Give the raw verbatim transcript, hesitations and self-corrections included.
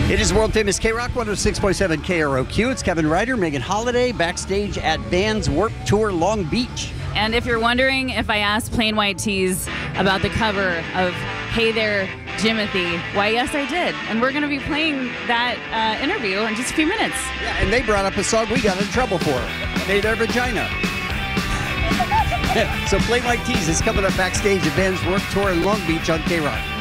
It is world famous K-Rock one oh six point seven K R O Q. It's Kevin Ryder, Megan Holiday, backstage at Vans Warped Tour Long Beach. And if you're wondering if I asked Plain White T's about the cover of Hey There, Jimothy, why, yes, I did. And we're going to be playing that uh, interview in just a few minutes. Yeah, and they brought up a song we got in trouble for, Hey There, Vagina. So Plain White T's is coming up backstage at Vans Warped Tour in Long Beach on K-Rock.